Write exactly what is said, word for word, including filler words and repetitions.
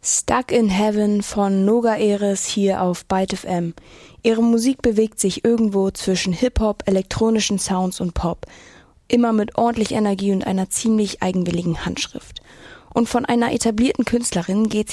Stuck in Heaven von Noga Eres hier auf Byte F M. Ihre Musik bewegt sich irgendwo zwischen Hip-Hop, elektronischen Sounds und Pop. Immer mit ordentlich Energie und einer ziemlich eigenwilligen Handschrift. Und von einer etablierten Künstlerin geht's